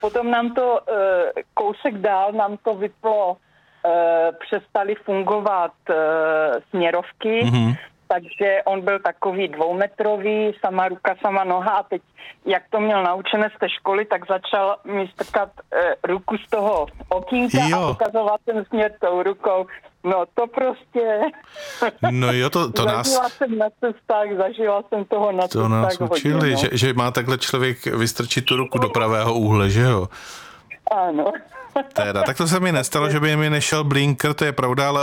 Potom nám to kousek dál nám to vyplo, přestaly fungovat směrovky, takže on byl takový 2metrový, sama ruka, sama noha a teď, jak to měl naučené z té školy, tak začal mi strkat ruku z toho okýnka a ukazovat ten směr tou rukou. No to prostě... No jo, to nás... Zažila jsem na cestách, zažila jsem toho na cestách. To nás učili, hodně, no. že má takhle člověk vystrčit tu ruku do pravého úhle, že jo? Ano. Teda, tak to se mi nestalo, že by mi nešel blinker, to je pravda, ale